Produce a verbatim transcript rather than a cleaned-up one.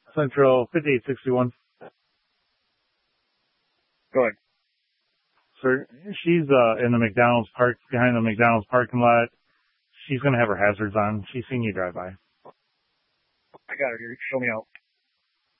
Central fifty-eight sixty-one. Go ahead. Sir, she's uh, in the McDonald's park, behind the McDonald's parking lot. She's going to have her hazards on. She's seen you drive by. I got her here. Show me out.